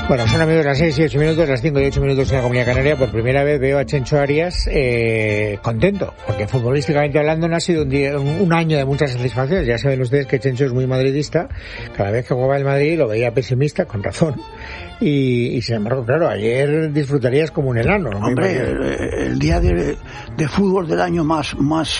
Bueno, son amigos las 6 y 8 minutos, las 5 y 8 minutos en la Comunidad Canaria. Por primera vez veo a Chencho Arias contento, porque futbolísticamente hablando no ha sido un año de muchas satisfacciones. Ya saben ustedes que Chencho es muy madridista. Cada vez que jugaba el Madrid lo veía pesimista, con razón. Y sin embargo, claro, ayer disfrutarías como un enano, ¿no? Hombre, el día de fútbol del año más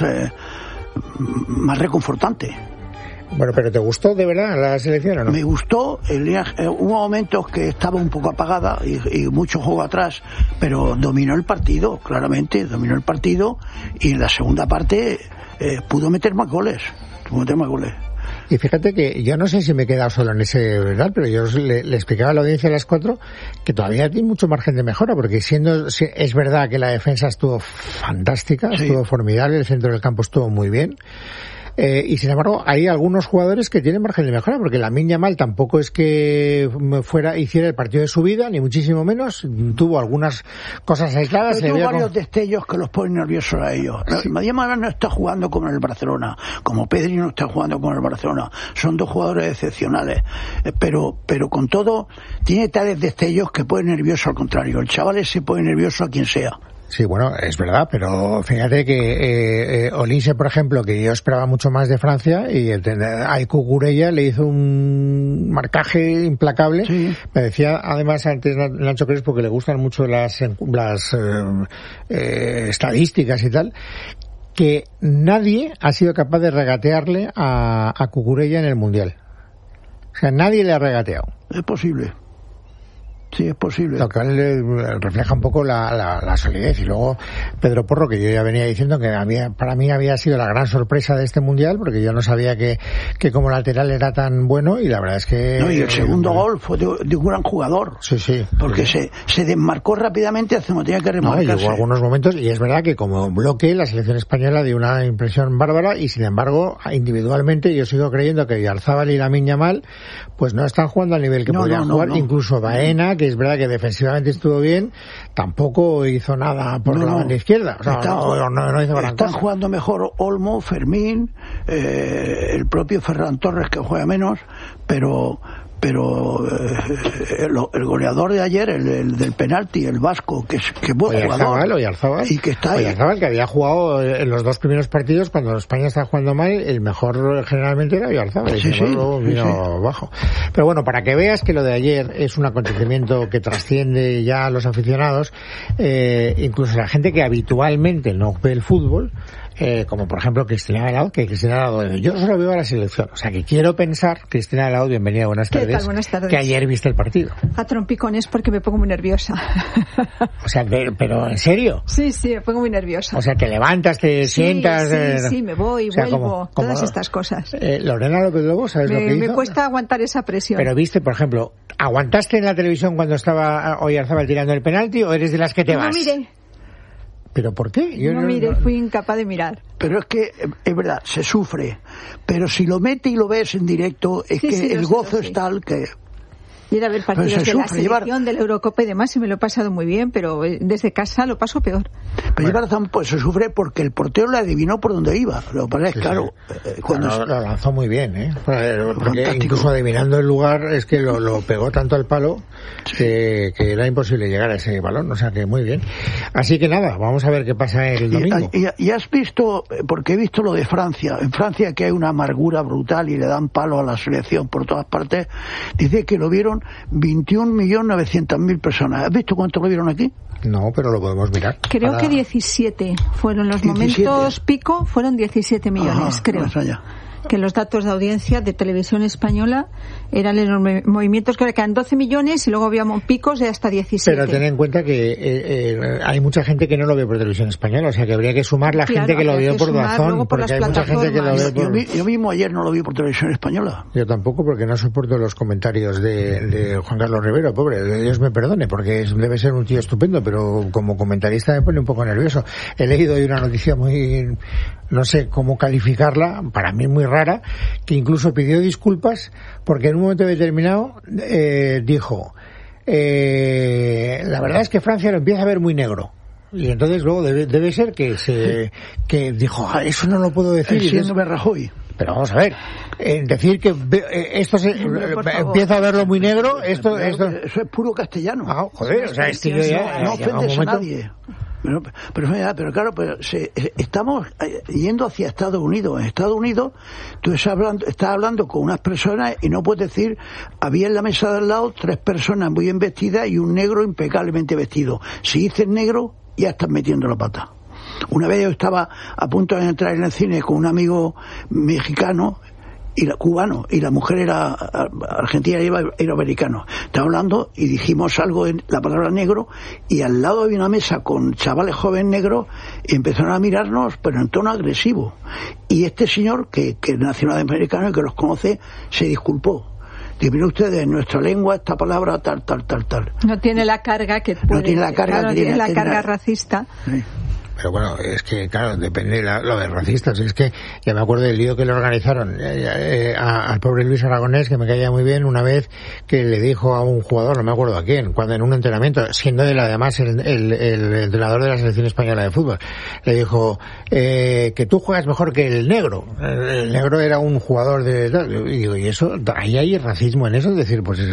reconfortante. Bueno, pero ¿te gustó de verdad la selección o no? Me gustó, hubo momentos que estaba un poco apagada y mucho juego atrás, pero dominó el partido, claramente, dominó el partido, y en la segunda parte pudo meter más goles. Y fíjate que yo no sé si me he quedado solo en ese, ¿verdad? Pero yo le explicaba a la audiencia a las 4 que todavía tiene mucho margen de mejora, porque es verdad que la defensa estuvo fantástica, sí, estuvo formidable, el centro del campo estuvo muy bien. Y sin embargo hay algunos jugadores que tienen margen de mejora, porque Lamine Yamal tampoco es que hiciera el partido de su vida, ni muchísimo menos. Tuvo algunas cosas aisladas. Tuvo varios destellos que los ponen nerviosos a ellos. Sí. Yamal no está jugando como en el Barcelona, como Pedri no está jugando como en el Barcelona. Son dos jugadores excepcionales, pero con todo tiene tales destellos que pone nervioso al contrario. El chaval se pone nervioso a quien sea. Sí, bueno, es verdad, pero fíjate que Olise, por ejemplo, que yo esperaba mucho más de Francia, y a Cucurella le hizo un marcaje implacable. Sí. Me decía además antes Nacho Crespo que le gustan mucho las estadísticas y tal, que nadie ha sido capaz de regatearle a Cucurella en el Mundial. O sea, nadie le ha regateado. Es posible. Sí, es posible. Lo cual refleja un poco la solidez. Y luego Pedro Porro, que yo ya venía diciendo que para mí había sido la gran sorpresa de este Mundial, porque yo no sabía que como lateral era tan bueno, y la verdad es que... No, y el segundo gol fue de un gran jugador. Sí, sí. Porque sí, se desmarcó rápidamente hace no tenía que remarcarse. No, y hubo algunos momentos, y es verdad que como bloque la selección española dio una impresión bárbara, y sin embargo, individualmente yo sigo creyendo que Oyarzabal y Lamine Yamal pues no están jugando al nivel que podrían jugar. Incluso Baena, que es verdad que defensivamente estuvo bien, tampoco hizo nada por la banda izquierda. O sea, no hizo gran cosa. Están jugando mejor Olmo, Fermín, el propio Ferran Torres, que juega menos, pero el goleador de ayer, el del penalti, el vasco, que es buen jugador. Oyarzabal, y que está ahí. Oyarzabal, que había jugado en los dos primeros partidos, cuando España estaba jugando mal, el mejor generalmente era Oyarzabal, y luego vino bajo. Pero bueno, para que veas que lo de ayer es un acontecimiento que trasciende ya a los aficionados, incluso la gente que habitualmente no ve el fútbol, como por ejemplo Cristina Alao, yo solo veo a la selección, o sea que quiero pensar, Cristina Alao, bienvenida, buenas tardes. ¿Qué tal? Buenas tardes. Que ayer viste el partido. A trompicones, porque me pongo muy nerviosa. O sea, pero ¿en serio? Sí, me pongo muy nerviosa. O sea, te levantas, te sientas... Sí, me voy, vuelvo, todas estas cosas. Lorena López Lobo, ¿sabes lo que hizo? Me cuesta aguantar esa presión. Pero viste, por ejemplo, ¿aguantaste en la televisión cuando estaba Oyarzabal tirando el penalti, o eres de las que te vas? No miré. ¿Pero por qué? Yo no miré, fui incapaz de mirar. Pero es que, es verdad, se sufre. Pero si lo metes y lo ves en directo, es que el gozo es tal que... Ir a ver partidos de la selección, de la Eurocopa y demás, y me lo he pasado muy bien, pero desde casa lo paso peor. Pero lleva razón, pues se sufre porque el portero le adivinó por dónde iba. Lo que pasa es claro. Cuando lo lanzó muy bien, porque incluso adivinando el lugar, es que lo pegó tanto al palo que era imposible llegar a ese balón, o sea que muy bien. Así que nada, vamos a ver qué pasa el domingo. Y has visto, porque he visto lo de Francia. En Francia, que hay una amargura brutal y le dan palo a la selección por todas partes, dice que lo vieron 21.900.000 personas. ¿Has visto cuánto lo vieron aquí? No, pero lo podemos mirar. Creo que 17 fueron los 17. Momentos pico, fueron 17 millones, creo. Que los datos de audiencia de televisión española eran los movimientos que eran 12 millones y luego había picos de hasta 17. Pero ten en cuenta que hay mucha gente que no lo ve por televisión española, o sea que habría que sumar la gente que lo vio por DAZN, porque hay mucha gente que lo ve por... Yo mismo ayer no lo vi por televisión española. Yo tampoco, porque no soporto los comentarios de Juan Carlos Rivero, pobre, Dios me perdone, porque debe ser un tío estupendo, pero como comentarista me pone un poco nervioso. He leído hoy una noticia muy... no sé cómo calificarla, para mí muy rara, que incluso pidió disculpas porque en un momento determinado dijo la verdad es que Francia lo empieza a ver muy negro, y entonces luego debe ser que dijo eso no lo puedo decir, siendo Rajoy. Pero vamos a ver, decir que esto empieza a verlo muy negro, esto eso es puro castellano. Joder, o sea, no ofendes a nadie. Pero claro, estamos yendo hacia Estados Unidos. En Estados Unidos tú estás hablando con unas personas y no puedes decir, había en la mesa de al lado 3 personas muy bien vestidas y un negro impecablemente vestido. Si dices negro, ya estás metiendo la pata. Una vez yo estaba a punto de entrar en el cine con un amigo mexicano y cubano, y la mujer era argentina y era americano. Estaba hablando y dijimos algo en la palabra negro, y al lado había una mesa con chavales jóvenes negros y empezaron a mirarnos, pero en tono agresivo. Y este señor, que es nacional americano y que los conoce, se disculpó. Dice, mire ustedes, en nuestra lengua esta palabra tal. No tiene la carga que puede... No tiene la carga, claro, tiene la carga racista. Sí. Pero bueno, es que, claro, depende lo de racistas. Es que ya me acuerdo del lío que le organizaron al pobre Luis Aragonés, que me caía muy bien, una vez que le dijo a un jugador, no me acuerdo a quién, cuando en un entrenamiento, siendo él además el entrenador de la selección española de fútbol, le dijo que tú juegas mejor que el negro. El negro era un jugador y digo, ¿y eso? ¿Ahí hay racismo en eso? Es decir, pues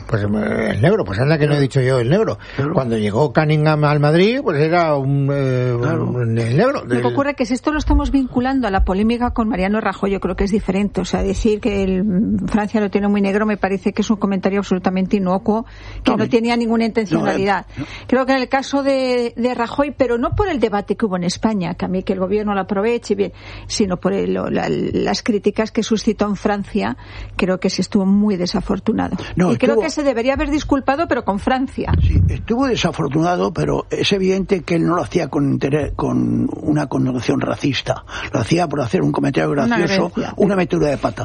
el negro, pues anda que no he dicho yo el negro. Cuando llegó Cunningham al Madrid, pues era un negro. Lo que ocurre es que si esto lo estamos vinculando a la polémica con Mariano Rajoy, yo creo que es diferente. O sea, decir que Francia lo tiene muy negro me parece que es un comentario absolutamente inocuo, que no tenía ninguna intencionalidad. Creo que en el caso de Rajoy, pero no por el debate que hubo en España, que a mí que el gobierno lo aproveche bien, sino por las críticas que suscitó en Francia, creo que sí estuvo muy desafortunado. Creo que se debería haber disculpado, pero con Francia. Sí, estuvo desafortunado, pero es evidente que él no lo hacía con interés, con una connotación racista. Lo hacía por hacer un comentario gracioso, una metida de pata.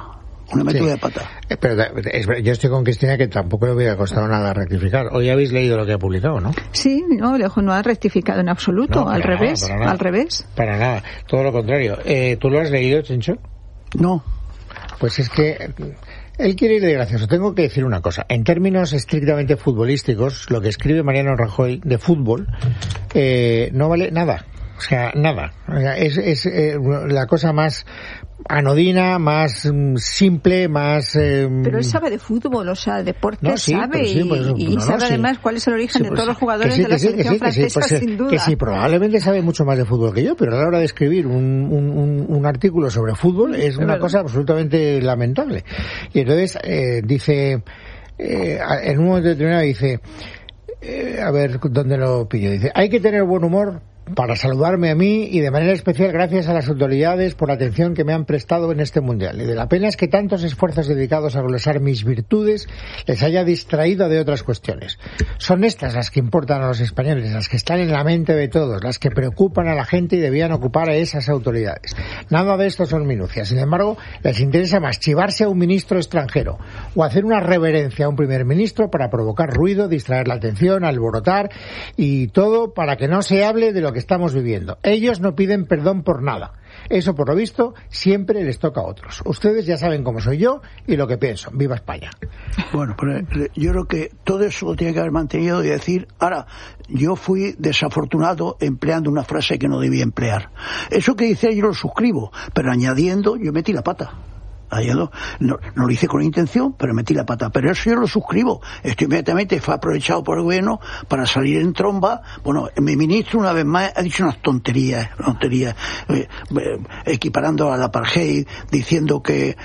Pero yo estoy con Cristina, que tampoco le hubiera costado nada rectificar. Hoy habéis leído lo que ha publicado, ¿no? Sí, no ha rectificado en absoluto, al revés. Para nada, todo lo contrario. ¿Tú lo has leído, Chencho? No. Pues es que él quiere ir de gracioso. Tengo que decir una cosa. En términos estrictamente futbolísticos, lo que escribe Mariano Rajoy de fútbol no vale nada. O sea, nada. Es la cosa más anodina, más simple, más... Pero él sabe de fútbol, o sea, deporte sabe, y sabe además cuál es el origen de todos los jugadores de la selección francesa, sin duda. Que sí, probablemente sabe mucho más de fútbol que yo, pero a la hora de escribir un artículo sobre fútbol es una cosa absolutamente lamentable. Y entonces dice, en un momento determinado dice, a ver, ¿dónde lo pillo? Dice, hay que tener buen humor para saludarme a mí, y de manera especial gracias a las autoridades por la atención que me han prestado en este mundial. Y de la pena es que tantos esfuerzos dedicados a glosar mis virtudes les haya distraído de otras cuestiones. Son estas las que importan a los españoles, las que están en la mente de todos, las que preocupan a la gente y debían ocupar a esas autoridades. Nada de esto son minucias. Sin embargo, les interesa más chivarse a un ministro extranjero o hacer una reverencia a un primer ministro para provocar ruido, distraer la atención, alborotar, y todo para que no se hable de lo que estamos viviendo. Ellos no piden perdón por nada. Eso, por lo visto, siempre les toca a otros. Ustedes ya saben cómo soy yo y lo que pienso. ¡Viva España! Bueno, pero yo creo que todo eso lo tiene que haber mantenido y decir, ahora, yo fui desafortunado empleando una frase que no debía emplear. Eso que dice yo lo suscribo, pero añadiendo, yo metí la pata. No lo hice con intención, pero metí la pata. Pero eso yo lo suscribo. Esto inmediatamente fue aprovechado por el gobierno para salir en tromba. Bueno, mi ministro una vez más ha dicho unas tonterías, equiparando a la apartheid, diciendo que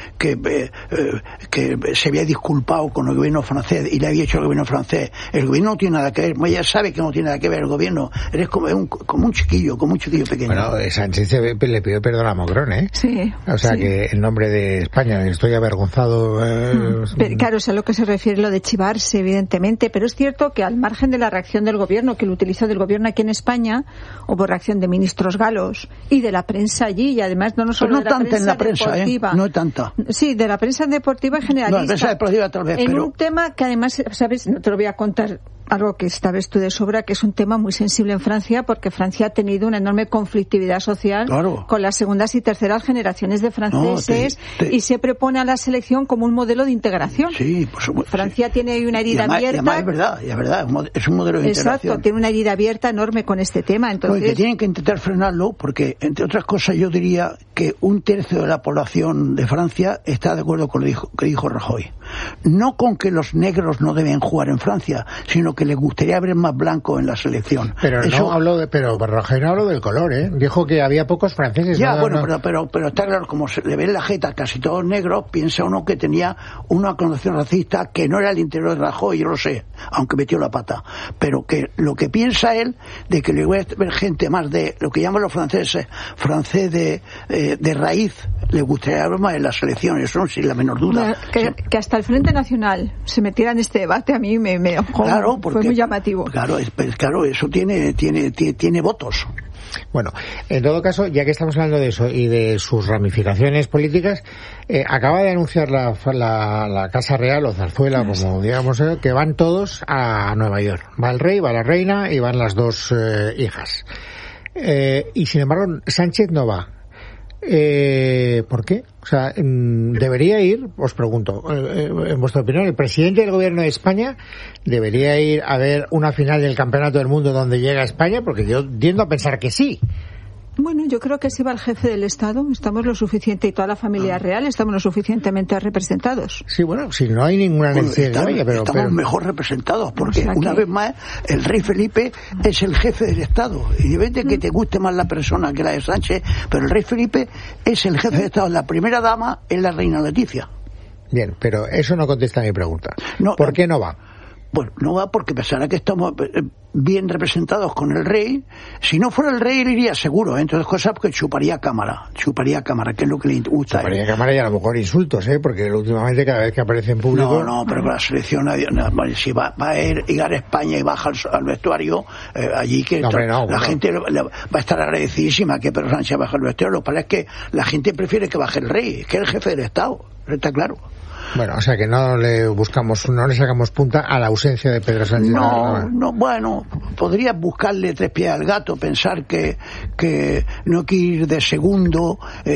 se había disculpado con el gobierno francés y le había hecho al gobierno francés. El gobierno no tiene nada que ver. Ella sabe que no tiene nada que ver el gobierno. Eres como un chiquillo pequeño. Bueno, Sánchez le pidió perdón a Macron, ¿eh? Sí. O sea, que en nombre de España estoy avergonzado. Pero, claro, es a lo que se refiere lo de chivarse, evidentemente, pero es cierto que al margen de la reacción del gobierno, que lo utiliza del gobierno aquí en España, hubo reacción de ministros galos y de la prensa allí, y además no solo de la prensa en la prensa, deportiva. No tanta. Sí, de la prensa deportiva generalista. No, la prensa deportiva tal vez, en un tema que además, ¿sabes? No te lo voy a contar algo que sabes tú de sobra, que es un tema muy sensible en Francia, porque Francia ha tenido una enorme conflictividad social con las segundas y terceras generaciones de franceses y siempre pone a la selección como un modelo de integración. Sí, por supuesto. Francia tiene ahí una herida abierta. Y además es verdad, es un modelo de integración. Exacto, tiene una herida abierta enorme con este tema. Entonces, que tienen que intentar frenarlo, porque, entre otras cosas, yo diría que 1/3 de la población de Francia está de acuerdo con lo que dijo Rajoy. No con que los negros no deben jugar en Francia, sino que les gustaría ver más blanco en la selección. Pero Rajoy no habló del color, ¿eh? Dijo que había pocos franceses. Pero está claro, como se le ve en la jeta casi todos negros, piensa uno que tenía una connotación racista que no era el interior de Rajoy, yo lo sé, aunque metió la pata. Pero que lo que piensa él, de que le voy a ver gente más de lo que llaman los franceses, francés de raíz, le gustaría ver más en la selección, eso sin la menor duda. Que hasta el Frente Nacional se metiera en este debate a mí me fue muy llamativo. Claro, eso tiene votos. Bueno, en todo caso, ya que estamos hablando de eso y de sus ramificaciones políticas, acaba de anunciar la Casa Real o Zarzuela, como digamos, que van todos a Nueva York. Va el rey, va la reina y van las dos hijas. Y sin embargo, Sánchez no va. ¿Por qué? O sea, debería ir, os pregunto, en vuestra opinión, el presidente del gobierno de España debería ir a ver una final del Campeonato del Mundo donde llega España, porque yo tiendo a pensar que sí. Bueno, yo creo que si va el jefe del Estado, estamos lo suficiente, y toda la familia real, estamos lo suficientemente representados. Sí, bueno, si no hay ninguna necesidad de ella, estamos mejor representados, porque una vez más, el rey Felipe es el jefe del Estado. Y depende que te guste más la persona que la de Sánchez, pero el rey Felipe es el jefe del Estado. La primera dama es la reina Leticia. Bien, pero eso no contesta a mi pregunta. ¿Por qué no va? Bueno, no va porque pensará que estamos bien representados con el rey. Si no fuera el rey, él iría seguro, entre otras cosas, porque chuparía cámara, que es lo que le gusta. Chuparía cámara y a lo mejor insultos, porque últimamente cada vez que aparece en público... No, pero para la selección, si va a llegar a España y baja al vestuario, allí que la gente va a estar agradecidísima que Pedro Sánchez baje al vestuario. Lo que pasa es que la gente prefiere que baje el rey, que es el jefe del Estado, está claro. Bueno, o sea que no le sacamos punta a la ausencia de Pedro Sánchez. Bueno, podrías buscarle 3 pies al gato, pensar que no quiere ir de segundo,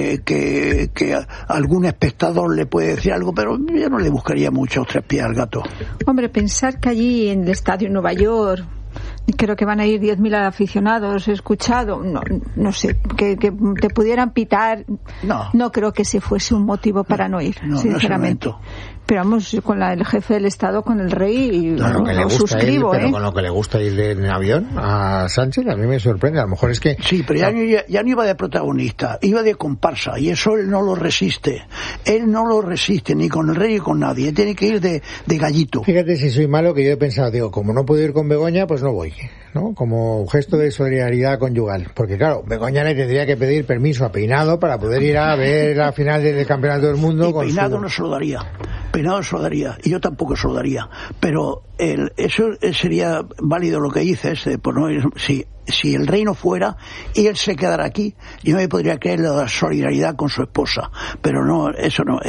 que algún espectador le puede decir algo, pero yo no le buscaría mucho 3 pies al gato. Hombre, pensar que allí en el estadio en Nueva York creo que van a ir 10.000 aficionados, he escuchado, no sé, que te pudieran pitar, no creo que ese fuese un motivo para no ir, sinceramente. Pero vamos, con el jefe del Estado, con el rey, lo suscribo. Pero con lo que le gusta ir en avión a Sánchez, a mí me sorprende. A lo mejor es que... Sí, pero ya no iba de protagonista, iba de comparsa, y eso él no lo resiste. Él no lo resiste, ni con el rey ni con nadie. Él tiene que ir de gallito. Fíjate si soy malo, que yo he pensado, como no puedo ir con Begoña, pues no voy, ¿no? Como gesto de solidaridad conyugal. Porque claro, Begoña le tendría que pedir permiso a Peinado para poder ir a ver la final del Campeonato del Mundo. Y Peinado no se lo daría. Peinado se lo daría, y yo tampoco se lo daría, pero eso sería válido lo que dices, por no ir, si el rey no fuera y él se quedara aquí, yo me podría creer la solidaridad con su esposa, pero eso no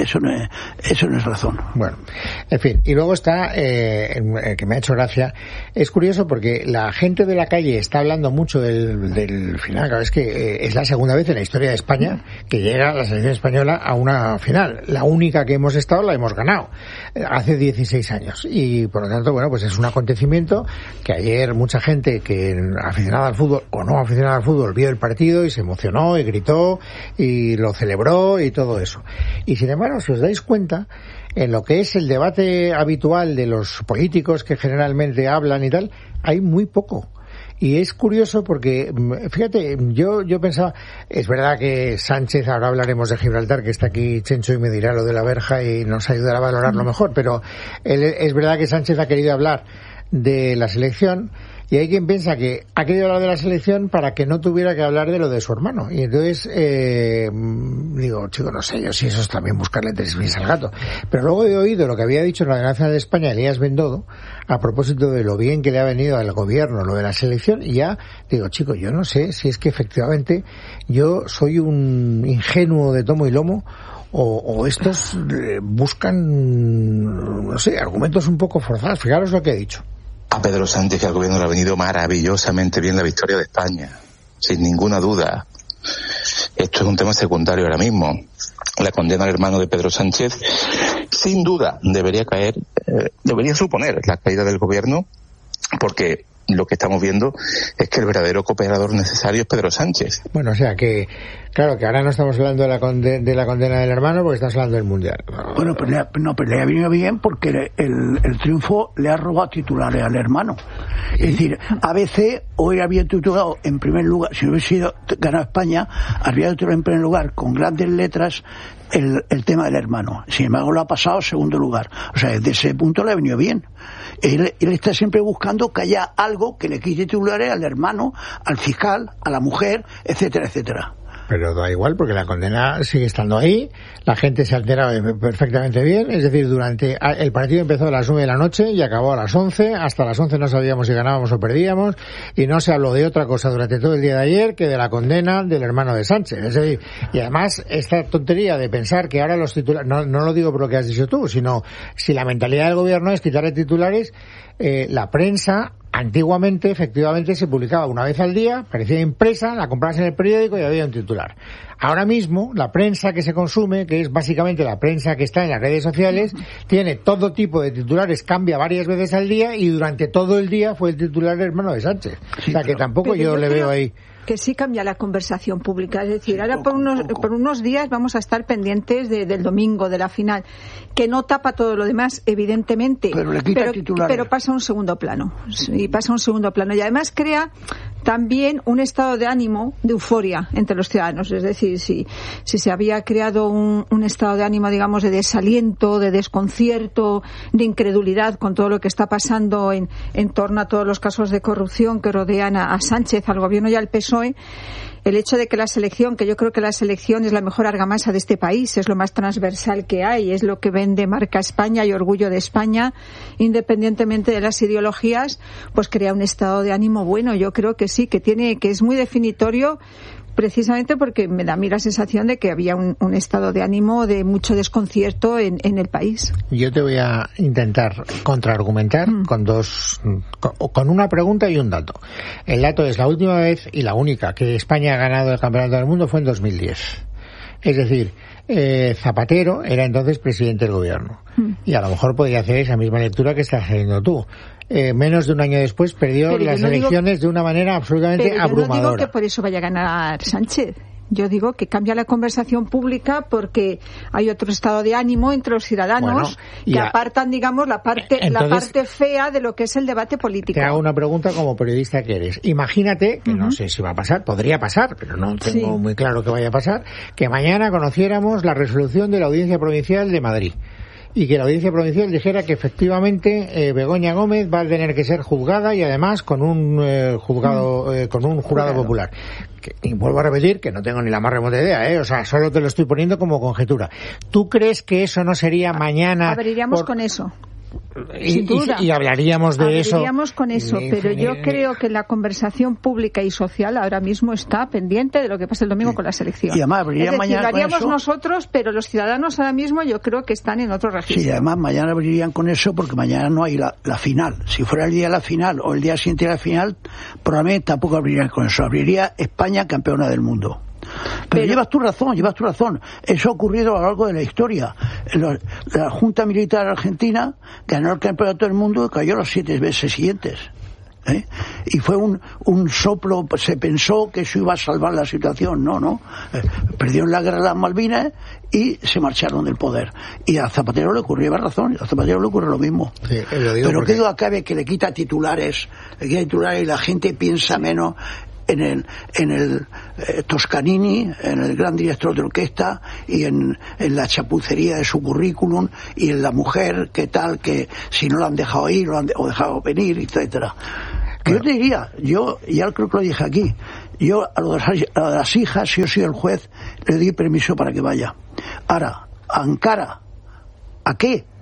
es razón. Bueno, en fin, y luego está que me ha hecho gracia, es curioso porque la gente de la calle está hablando mucho del final. Claro, es que es la segunda vez en la historia de España que llega la selección española a una final. La única que hemos estado la hemos ganado hace 16 años, y por lo tanto, bueno, pues es un acontecimiento que ayer mucha gente que aficionada al fútbol o no aficionada al fútbol vio el partido y se emocionó y gritó y lo celebró y todo eso. Y sin embargo, si os dais cuenta, en lo que es el debate habitual de los políticos que generalmente hablan y tal, hay muy poco. Y es curioso porque, fíjate, yo pensaba, es verdad que Sánchez, ahora hablaremos de Gibraltar, que está aquí Chencho y me dirá lo de la verja y nos ayudará a valorarlo mejor, pero es verdad que Sánchez ha querido hablar de la selección, y hay quien piensa que ha querido hablar de la selección para que no tuviera que hablar de lo de su hermano. Y entonces, digo, chico, no sé yo si eso es también buscarle 3 pies al gato. Pero luego he oído lo que había dicho en la Nacional de España Elías Bendodo, a propósito de lo bien que le ha venido al gobierno lo de la selección, y ya digo, chico, yo no sé si es que efectivamente yo soy un ingenuo de tomo y lomo, o estos buscan, no sé, argumentos un poco forzados. Fijaros lo que he dicho. A Pedro Sánchez y al gobierno le ha venido maravillosamente bien la victoria de España, sin ninguna duda. Esto es un tema secundario ahora mismo. La condena al hermano de Pedro Sánchez, sin duda, debería suponer la caída del gobierno, porque lo que estamos viendo es que el verdadero cooperador necesario es Pedro Sánchez. Bueno, o sea que, claro, que ahora no estamos hablando de la condena del hermano porque estamos hablando del Mundial. Bueno, pero le ha venido bien porque el triunfo le ha robado titulares al hermano. ¿Sí? Es decir, ABC hoy había titulado en primer lugar, si no hubiese sido ganado España, habría titulado en primer lugar con grandes letras el tema del hermano. Sin embargo, lo ha pasado a segundo lugar. O sea, desde ese punto le ha venido bien. Él está siempre buscando que haya algo que le quite titulares al hermano, al fiscal, a la mujer, etcétera, etcétera. Pero da igual porque la condena sigue estando ahí, la gente se altera perfectamente bien, es decir, el partido empezó a las 9 de la noche y acabó a las 11, hasta las 11 no sabíamos si ganábamos o perdíamos y no se habló de otra cosa durante todo el día de ayer que de la condena del hermano de Sánchez. Es decir, y además esta tontería de pensar que ahora los titulares, no lo digo por lo que has dicho tú, sino si la mentalidad del gobierno es quitarle titulares, la prensa antiguamente, efectivamente, se publicaba una vez al día, parecía impresa, la comprabas en el periódico y había un titular. Ahora mismo, la prensa que se consume, que es básicamente la prensa que está en las redes sociales, tiene todo tipo de titulares, cambia varias veces al día y durante todo el día fue el titular del hermano de Sánchez. Sí, o sea que tampoco yo le veo ahí. Que sí cambia la conversación pública, es decir, ahora por unos días vamos a estar pendientes del domingo, de la final, que no tapa todo lo demás, evidentemente, pero pasa a un segundo plano, y pasa a un segundo plano, y además crea también un estado de ánimo de euforia entre los ciudadanos, es decir, si se había creado un estado de ánimo, digamos, de desaliento, de desconcierto, de incredulidad con todo lo que está pasando en torno a todos los casos de corrupción que rodean a Sánchez, al gobierno y al PSOE, el hecho de que la selección, que yo creo que la selección es la mejor argamasa de este país, es lo más transversal que hay, es lo que vende marca España y orgullo de España, independientemente de las ideologías, pues crea un estado de ánimo bueno. Yo creo que sí, que es muy definitorio, precisamente porque me da a mí la sensación de que había un estado de ánimo de mucho desconcierto en el país. Yo te voy a intentar contraargumentar con una pregunta y un dato. El dato es la última vez y la única que España ha ganado el Campeonato del Mundo fue en 2010. Es decir, Zapatero era entonces presidente del gobierno. Y a lo mejor podría hacer esa misma lectura que estás haciendo tú. Menos de un año después perdió las elecciones de una manera absolutamente abrumadora. Yo no digo que por eso vaya a ganar Sánchez. Yo digo que cambia la conversación pública porque hay otro estado de ánimo entre los ciudadanos que apartan, digamos, la parte fea de lo que es el debate político. Te hago una pregunta como periodista que eres. Imagínate, que no sé si va a pasar, podría pasar, pero no tengo muy claro que vaya a pasar, que mañana conociéramos la resolución de la Audiencia Provincial de Madrid. Y que la Audiencia Provincial dijera que efectivamente Begoña Gómez va a tener que ser juzgada y además con un jurado popular. Y vuelvo a repetir que no tengo ni la más remota idea, o sea, solo te lo estoy poniendo como conjetura. ¿Tú crees que eso no sería mañana? Abriríamos con eso. Y hablaríamos de eso. Hablaríamos con eso, pero yo creo que la conversación pública y social ahora mismo está pendiente de lo que pasa el domingo con la selección. Y además, lo haríamos nosotros, pero los ciudadanos ahora mismo yo creo que están en otro registro. Sí, además mañana abrirían con eso porque mañana no hay la final. Si fuera el día de la final o el día siguiente de la final, probablemente tampoco abrirían con eso. Abriría España campeona del mundo. Pero llevas tu razón. Eso ha ocurrido a lo largo de la historia. La Junta Militar Argentina ganó el campeonato del mundo y cayó los 7 veces siguientes. Y fue un soplo, se pensó que eso iba a salvar la situación. No. Perdieron la guerra de las Malvinas y se marcharon del poder. Y a Zapatero le ocurrió lo mismo. Sí, pero qué duda cabe que le quita titulares y la gente piensa menos en el Toscanini, en el gran director de orquesta y en la chapucería de su currículum y en la mujer que si no la han dejado ir o dejado venir, etcétera. Yo te diría, yo ya creo que lo dije aquí, yo a las hijas, si yo soy el juez, le di permiso para que vaya. Ahora, Ankara, ¿a qué?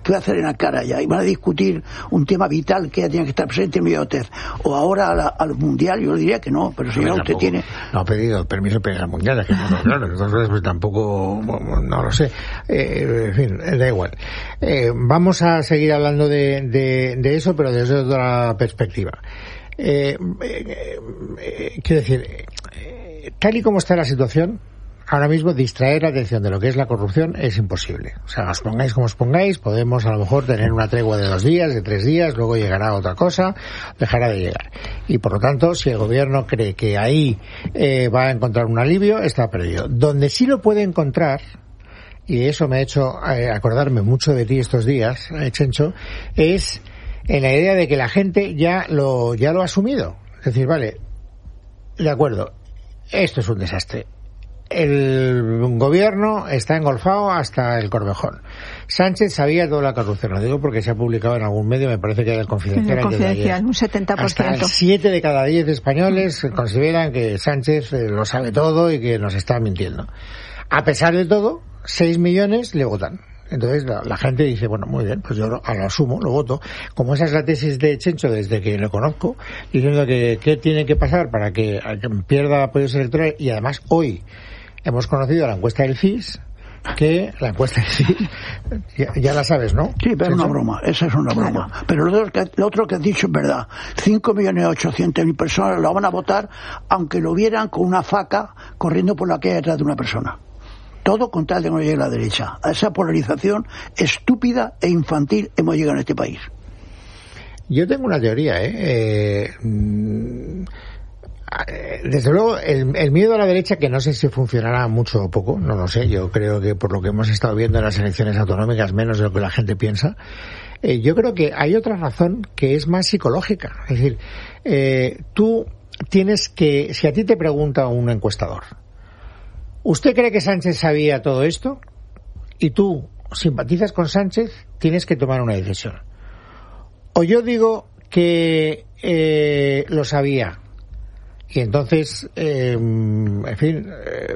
¿qué va a hacer en Ankara ya? Y van a discutir un tema vital que ya tiene que estar presente en Mediotes. O ahora al Mundial, yo diría que no, pero si no, usted tiene... No ha pedido permiso para ir al Mundial, es que no, claro, entonces pues tampoco, no lo sé. En fin, da igual. Vamos a seguir hablando de eso, pero desde otra perspectiva. Quiero decir, tal y como está la situación, ahora mismo distraer la atención de lo que es la corrupción es imposible. O sea, os pongáis como os pongáis, podemos a lo mejor tener una tregua de 2 días, de 3 días, luego llegará otra cosa, dejará de llegar. Y por lo tanto, si el gobierno cree que ahí va a encontrar un alivio, está perdido. Donde sí lo puede encontrar, y eso me ha hecho acordarme mucho de ti estos días, Chencho, es en la idea de que la gente ya lo ha asumido. Es decir, vale, de acuerdo, esto es un desastre. El gobierno está engolfado hasta el Corvejón. Sánchez sabía toda la corrupción, lo digo porque se ha publicado en algún medio, me parece que era el Confidencial, un 70%. Hasta 7 de cada 10 españoles consideran que Sánchez lo sabe todo y que nos está mintiendo. A pesar de todo, 6 millones le votan. Entonces la gente dice, bueno, muy bien, pues yo lo asumo, lo voto. Como esa es la tesis de Chencho desde que lo conozco, diciendo que qué tiene que pasar para que pierda apoyos electorales, y además hoy hemos conocido la encuesta del CIS, que la encuesta del CIS, ya la sabes, ¿no? Sí, pero es una broma, esa es una broma. Claro. Pero lo otro que has dicho es verdad. 5.800.000 personas lo van a votar, aunque lo vieran con una faca corriendo por la calle detrás de una persona. Todo con tal de que no llegue a la derecha. A esa polarización estúpida e infantil hemos llegado en este país. Yo tengo una teoría, desde luego el miedo a la derecha, que no sé si funcionará mucho o poco, no lo sé, yo creo que por lo que hemos estado viendo en las elecciones autonómicas, menos de lo que la gente piensa. Yo creo que hay otra razón que es más psicológica. Es decir, tú tienes que, si a ti te pregunta un encuestador, ¿usted cree que Sánchez sabía todo esto? Y tú simpatizas con Sánchez, tienes que tomar una decisión. O yo digo que lo sabía, y entonces, en fin,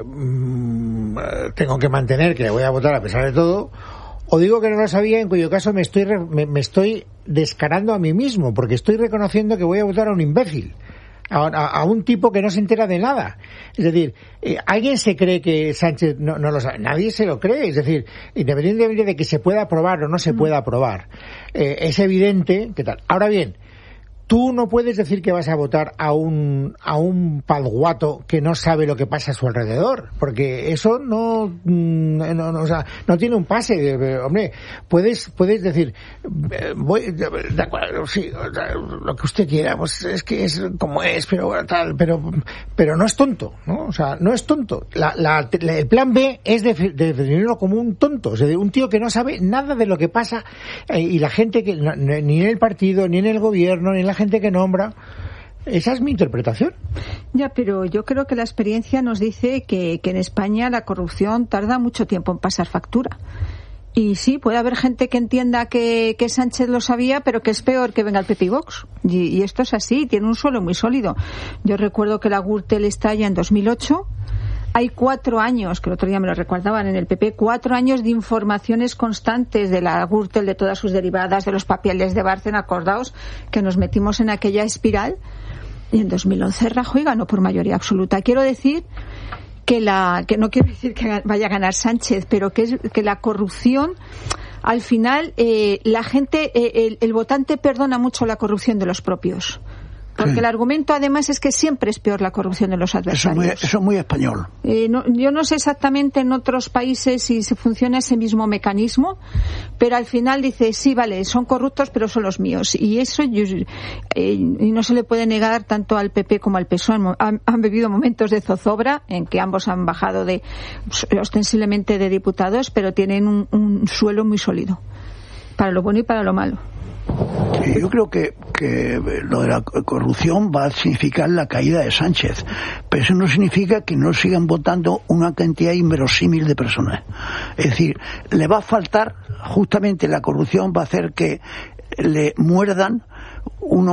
tengo que mantener que le voy a votar a pesar de todo, o digo que no lo sabía, en cuyo caso me estoy descarando a mí mismo, porque estoy reconociendo que voy a votar a un imbécil, a un tipo que no se entera de nada. Es decir, ¿alguien se cree que Sánchez no lo sabe? Nadie se lo cree. Es decir, independientemente de que se pueda aprobar o no se pueda aprobar, es evidente que tal. Ahora bien, tú no puedes decir que vas a votar a un padguato que no sabe lo que pasa a su alrededor, porque eso no tiene un pase. Hombre, puedes decir, voy, de acuerdo, sí, lo que usted quiera, pues es que es como es, pero tal, pero no es tonto, ¿no? O sea, no es tonto. El plan B es definirlo como un tonto, o sea, un tío que no sabe nada de lo que pasa, y la gente que ni en el partido, ni en el gobierno, ni en la gente que nombra. Esa es mi interpretación. Ya, pero yo creo que la experiencia nos dice que en España la corrupción tarda mucho tiempo en pasar factura. Y sí, puede haber gente que entienda que Sánchez lo sabía, pero que es peor que venga el PP y Vox. Y esto es así, tiene un suelo muy sólido. Yo recuerdo que la Gürtel estalla en 2008. Hay 4 años, que el otro día me lo recordaban en el PP, 4 años de informaciones constantes de la Gürtel, de todas sus derivadas, de los papeles de Bárcena. Acordaos que nos metimos en aquella espiral, y en 2011 Rajoy ganó por mayoría absoluta. Quiero decir que no quiero decir que vaya a ganar Sánchez, pero que la corrupción, al final, la gente, el votante perdona mucho la corrupción de los propios. Porque el argumento, además, es que siempre es peor la corrupción de los adversarios. Eso es muy español. Yo no sé exactamente en otros países si se funciona ese mismo mecanismo, pero al final dice, sí, vale, son corruptos, pero son los míos. Y eso y no se le puede negar tanto al PP como al PSOE. Han vivido momentos de zozobra en que ambos han bajado ostensiblemente de diputados, pero tienen un suelo muy sólido, para lo bueno y para lo malo. Yo creo que lo de la corrupción va a significar la caída de Sánchez, pero eso no significa que no sigan votando una cantidad inverosímil de personas. Es decir, le va a faltar, justamente la corrupción va a hacer que le muerdan unos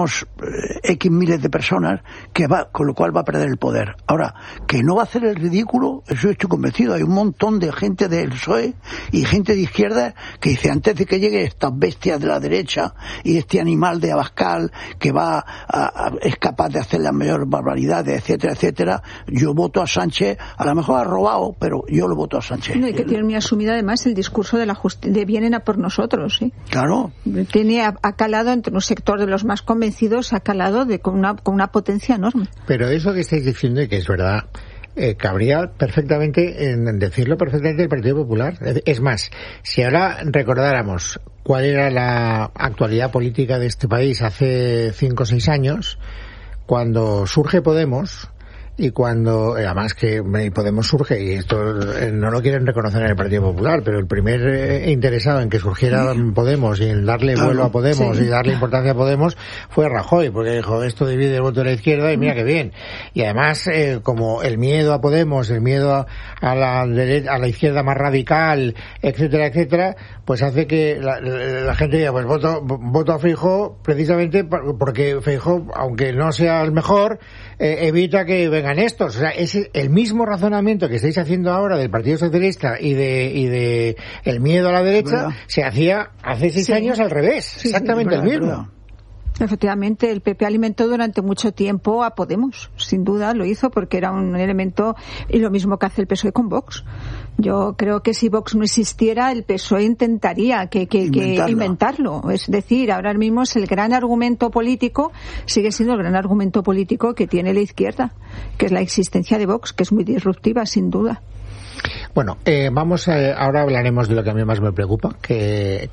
X miles de personas, con lo cual va a perder el poder. Ahora, que no va a hacer el ridículo, eso estoy convencido. Hay un montón de gente del PSOE y gente de izquierda que dice, antes de que lleguen estas bestias de la derecha y este animal de Abascal que es capaz de hacer las mayores barbaridades, etcétera, etcétera, yo voto a Sánchez. A lo mejor ha robado, pero yo lo voto a Sánchez. No, y que tiene muy asumida además el discurso de vienen a por nosotros, ¿sí? Claro. Ha calado entre un sector de los más convencidos, ha calado con una potencia enorme. Pero eso que estáis diciendo, y que es verdad, cabría perfectamente en decirlo perfectamente el Partido Popular. Es más, si ahora recordáramos cuál era la actualidad política de este país hace 5 o 6 años, cuando surge Podemos, y cuando, además que Podemos surge, y esto no lo quieren reconocer en el Partido Popular, pero el primer interesado en que surgiera Podemos y en darle vuelo a Podemos y darle importancia a Podemos fue Rajoy, porque dijo, esto divide el voto de la izquierda y mira qué bien. Y además, como el miedo a Podemos, el miedo a la izquierda más radical, etcétera, etcétera, pues hace que la gente diga, pues voto a Feijóo precisamente porque Feijóo, aunque no sea el mejor, evita que vengan estos. O sea, es el mismo razonamiento que estáis haciendo ahora del Partido Socialista y de el miedo a la derecha, se hacía hace 6 años al revés, exactamente el mismo. Efectivamente, el PP alimentó durante mucho tiempo a Podemos, sin duda lo hizo porque era un elemento, y lo mismo que hace el PSOE con Vox. Yo creo que si Vox no existiera, el PSOE intentaría que inventarlo. Es decir, ahora mismo es el gran argumento político, sigue siendo el gran argumento político que tiene la izquierda, que es la existencia de Vox, que es muy disruptiva, sin duda. Bueno, ahora hablaremos de lo que a mí más me preocupa, que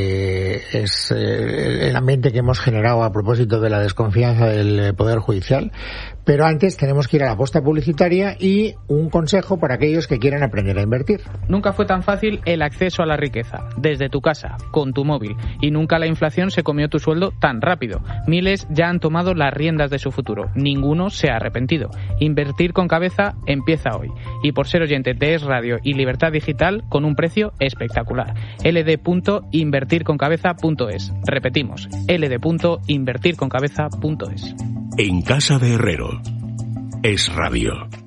es el ambiente que hemos generado a propósito de la desconfianza del Poder Judicial. Pero antes tenemos que ir a la posta publicitaria y un consejo para aquellos que quieran aprender a invertir. Nunca fue tan fácil el acceso a la riqueza, desde tu casa, con tu móvil, y nunca la inflación se comió tu sueldo tan rápido. Miles ya han tomado las riendas de su futuro, ninguno se ha arrepentido. Invertir con cabeza empieza hoy, y por ser oyente de Es Radio y Libertad Digital, con un precio espectacular. ld.invertirconcabeza.es. Repetimos, ld.invertirconcabeza.es. En casa de Herrero, Es Radio.